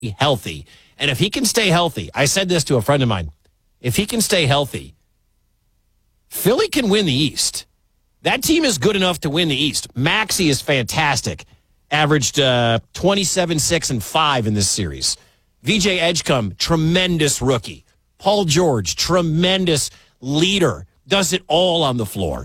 healthy. And if he can stay healthy, I said this to a friend of mine, if he can stay healthy, Philly can win the East. That team is good enough to win the East. Maxey is fantastic. Averaged 27, 6, and 5 in this series. VJ Edgecombe, tremendous rookie. Paul George, tremendous leader. Does it all on the floor.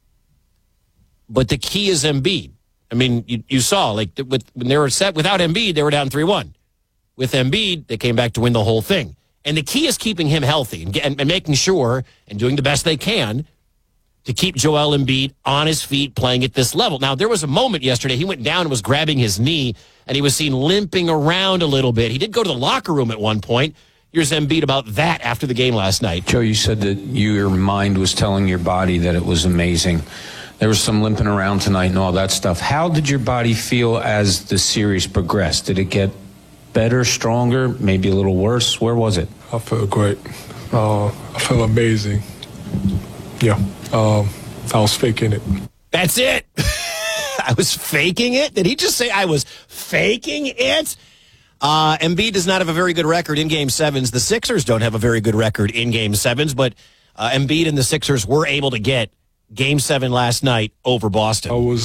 But the key is Embiid. I mean, you saw, like, when they were set without Embiid, they were down 3-1. With Embiid, they came back to win the whole thing. And the key is keeping him healthy and making sure and doing the best they can to keep Joel Embiid on his feet playing at this level. Now, there was a moment yesterday, he went down and was grabbing his knee, and he was seen limping around a little bit. He did go to the locker room at one point. Here's Embiid about that after the game last night. Joe, you said that your mind was telling your body that it was amazing. There was some limping around tonight and all that stuff. How did your body feel as the series progressed? Did it get better, stronger, maybe a little worse? Where was it? I felt great. I felt amazing. Yeah. I was faking it. That's it. I was faking it? Did he just say I was faking it? Embiid does not have a very good record in Game 7s. The Sixers don't have a very good record in Game 7s, but Embiid and the Sixers were able to get Game 7 last night over Boston. I was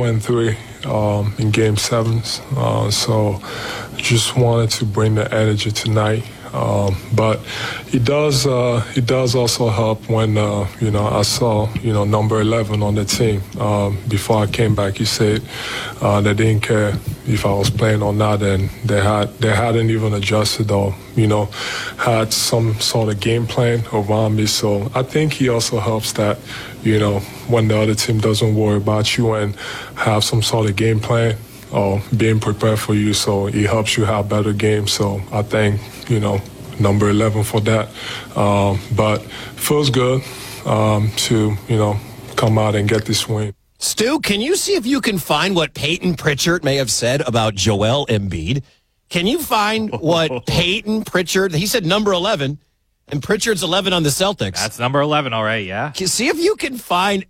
0-3 in Game 7s, so just wanted to bring the energy tonight. But it does also help when, I saw, number 11 on the team. Before I came back, he said they didn't care if I was playing or not, and they hadn't even adjusted or, had some sort of game plan around me. So I think he also helps that, when the other team doesn't worry about you and have some sort of game plan or being prepared for you, so it helps you have better games. So I think, number 11 for that. But feels good to, come out and get this win. Stu, can you see if you can find what Peyton Pritchard may have said about Joel Embiid? Can you find what Peyton Pritchard, he said number 11, and Pritchard's 11 on the Celtics. That's number 11, all right, yeah. See if you can find,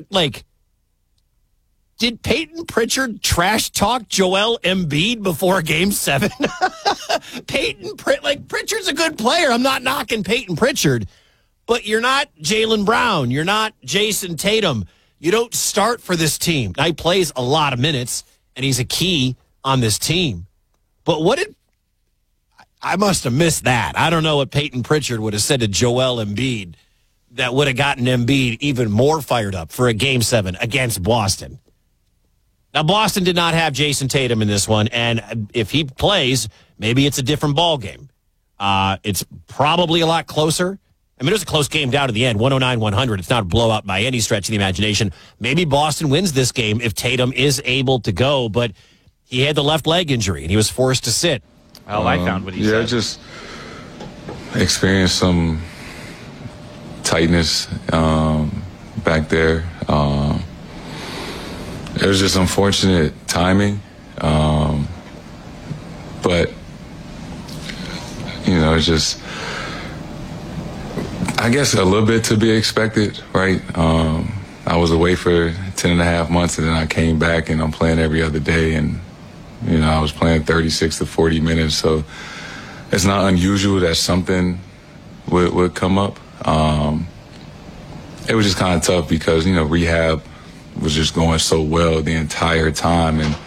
did Peyton Pritchard trash talk Joel Embiid before Game 7? Pritchard's a good player. I'm not knocking Peyton Pritchard, but you're not Jaylen Brown. You're not Jason Tatum. You don't start for this team. Now, he plays a lot of minutes, and he's a key on this team. But I must have missed that. I don't know what Peyton Pritchard would have said to Joel Embiid that would have gotten Embiid even more fired up for a Game 7 against Boston. Now, Boston did not have Jason Tatum in this one, and if he plays, maybe it's a different ball game. It's probably a lot closer. I mean, it was a close game down to the end, 109-100. It's not a blowout by any stretch of the imagination. Maybe Boston wins this game if Tatum is able to go, but he had the left leg injury, and he was forced to sit. Well, I found what he said. Yeah, just experienced some tightness back there. It was just unfortunate timing. But, it's just, I guess, a little bit to be expected, right? I was away for 10.5 months, and then I came back, and I'm playing every other day. And, I was playing 36 to 40 minutes. So it's not unusual that something would come up. It was just kind of tough because, rehab was just going so well the entire time. And,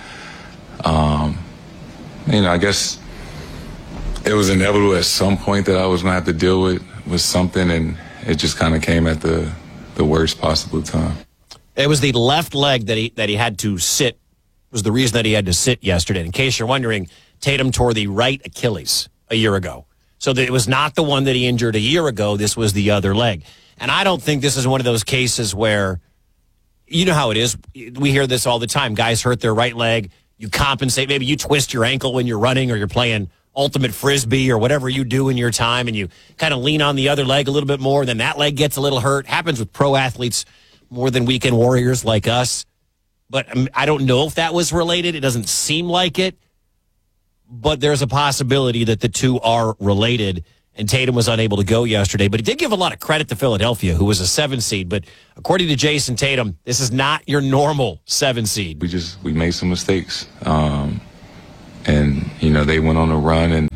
I guess it was inevitable at some point that I was going to have to deal with something, and it just kind of came at the worst possible time. It was the left leg that he had to sit, was the reason that he had to sit yesterday. In case you're wondering, Tatum tore the right Achilles a year ago. So it was not the one that he injured a year ago. This was the other leg. And I don't think this is one of those cases where, you know how it is. We hear this all the time. Guys hurt their right leg. You compensate. Maybe you twist your ankle when you're running or you're playing ultimate frisbee or whatever you do in your time, and you kind of lean on the other leg a little bit more. Then that leg gets a little hurt. Happens with pro athletes more than weekend warriors like us. But I don't know if that was related. It doesn't seem like it. But there's a possibility that the two are related. And Tatum was unable to go yesterday. But he did give a lot of credit to Philadelphia, who was a 7 seed. But according to Jason Tatum, this is not your normal 7 seed. We made some mistakes. And, they went on a run. And,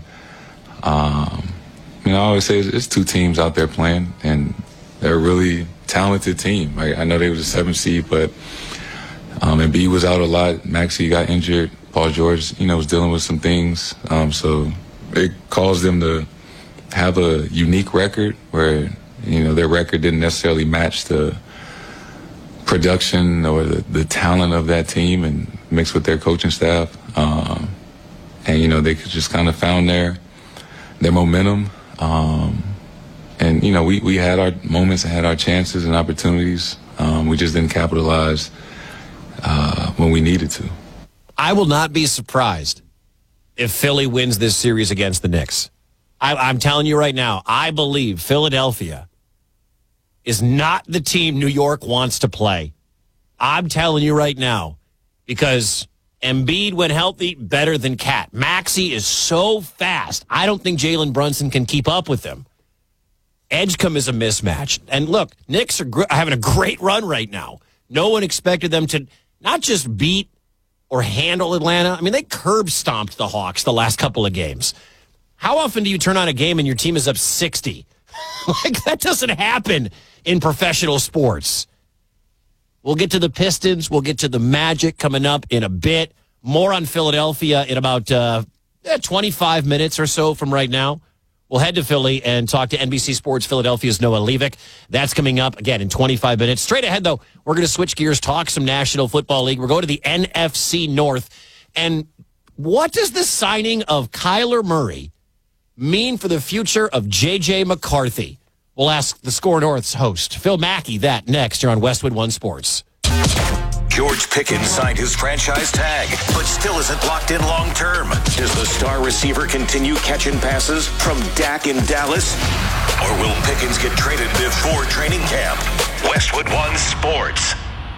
I always say it's two teams out there playing, and they're a really talented team. I know they was a 7th seed, but Embiid was out a lot. Maxey got injured. Paul George, was dealing with some things. So it caused them to have a unique record where, their record didn't necessarily match the production or the talent of that team, and mixed with their coaching staff. And, they could just kind of found their momentum. And, we had our moments and had our chances and opportunities. We just didn't capitalize when we needed to. I will not be surprised if Philly wins this series against the Knicks. I'm telling you right now, I believe Philadelphia is not the team New York wants to play. I'm telling you right now, because Embiid, when healthy, better than Cat. Maxey is so fast. I don't think Jalen Brunson can keep up with him. Edgecombe is a mismatch. And look, Knicks are having a great run right now. No one expected them to not just beat or handle Atlanta. I mean, they curb stomped the Hawks the last couple of games. How often do you turn on a game and your team is up 60? That doesn't happen in professional sports. We'll get to the Pistons. We'll get to the Magic coming up in a bit. More on Philadelphia in about 25 minutes or so from right now. We'll head to Philly and talk to NBC Sports Philadelphia's Noah Levick. That's coming up, again, in 25 minutes. Straight ahead, though, we're going to switch gears, talk some National Football League. We're going to the NFC North. And what does the signing of Kyler Murray mean for the future of J.J. McCarthy? We'll ask the Score North's host, Phil Mackey, that next here on Westwood One Sports. George Pickens signed his franchise tag, but still isn't locked in long term. Does the star receiver continue catching passes from Dak in Dallas? Or will Pickens get traded before training camp? Westwood One Sports.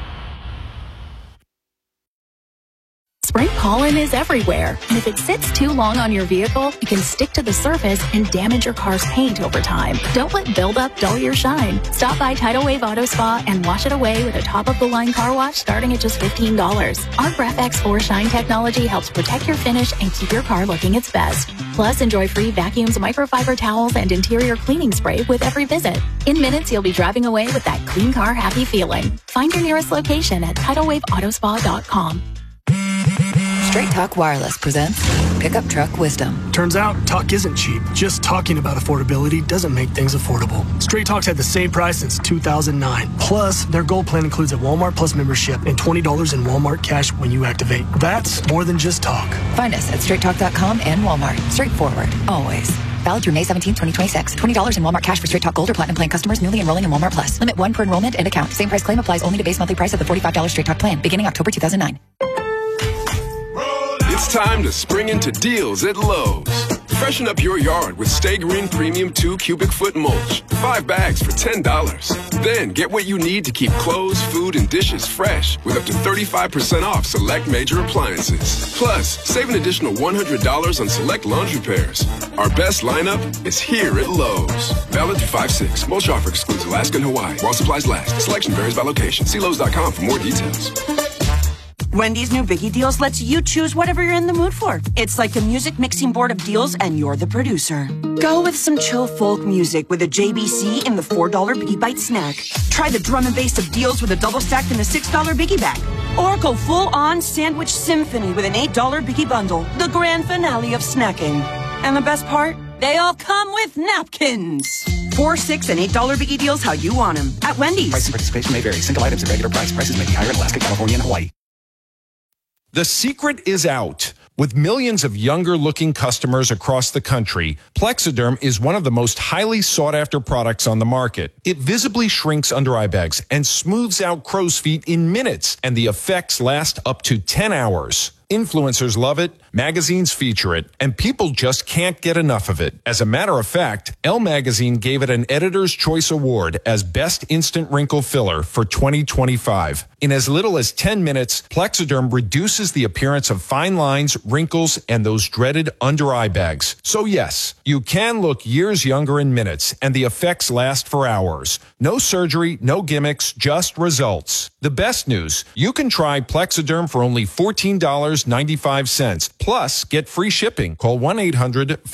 Spring pollen is everywhere, and if it sits too long on your vehicle, it can stick to the surface and damage your car's paint over time. Don't let buildup dull your shine. Stop by Tidal Wave Auto Spa and wash it away with a top-of-the-line car wash starting at just $15. Our GraphX 4 Shine technology helps protect your finish and keep your car looking its best. Plus, enjoy free vacuums, microfiber towels, and interior cleaning spray with every visit. In minutes, you'll be driving away with that clean car happy feeling. Find your nearest location at TidalWaveAutospa.com. Straight Talk Wireless presents Pickup Truck Wisdom. Turns out, talk isn't cheap. Just talking about affordability doesn't make things affordable. Straight Talk's had the same price since 2009. Plus, their Gold plan includes a Walmart Plus membership and $20 in Walmart cash when you activate. That's more than just talk. Find us at straighttalk.com and Walmart. Straightforward, always. Valid through May 17, 2026. $20 in Walmart cash for Straight Talk Gold or Platinum plan customers newly enrolling in Walmart Plus. Limit 1 per enrollment and account. Same price claim applies only to base monthly price of the $45 Straight Talk plan, beginning October 2009. It's time to spring into deals at Lowe's. Freshen up your yard with Stay Green Premium 2 cubic foot mulch. 5 bags for $10. Then get what you need to keep clothes, food, and dishes fresh with up to 35% off select major appliances. Plus, save an additional $100 on select laundry pairs. Our best lineup is here at Lowe's. Valid through 5/6. Mulch offer excludes Alaska and Hawaii while supplies last. Selection varies by location. See Lowe's.com for more details. Wendy's new Biggie Deals lets you choose whatever you're in the mood for. It's like a music mixing board of deals, and you're the producer. Go with some chill folk music with a JBC in the $4 Biggie Bite snack. Try the drum and bass of deals with a double stacked in the $6 Biggie bag. Or go full-on sandwich symphony with an $8 Biggie bundle, the grand finale of snacking. And the best part? They all come with napkins. $4, $6, and $8 Biggie Deals how you want them. At Wendy's. Price and participation may vary. Single items at regular price. Prices may be higher in Alaska, California, and Hawaii. The secret is out. With millions of younger-looking customers across the country, Plexiderm is one of the most highly sought-after products on the market. It visibly shrinks under-eye bags and smooths out crow's feet in minutes, and the effects last up to 10 hours. Influencers love it, magazines feature it, and people just can't get enough of it. As a matter of fact, Elle Magazine gave it an Editor's Choice Award as Best Instant Wrinkle Filler for 2025. In as little as 10 minutes, Plexiderm reduces the appearance of fine lines, wrinkles, and those dreaded under-eye bags. So yes, you can look years younger in minutes, and the effects last for hours. No surgery, no gimmicks, just results. The best news, you can try Plexiderm for only $14.95. Plus, get free shipping. Call 1-800